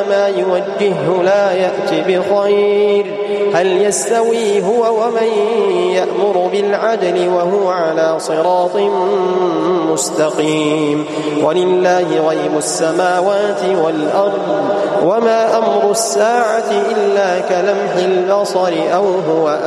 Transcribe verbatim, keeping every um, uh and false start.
أينما يوجهه لا يأت بخير هل يستوي هو ومن يأمر بالعدل وهو على صراط مستقيم ولله غيب السماوات والأرض وما أمر الساعة إلا كلمح البصر أو هو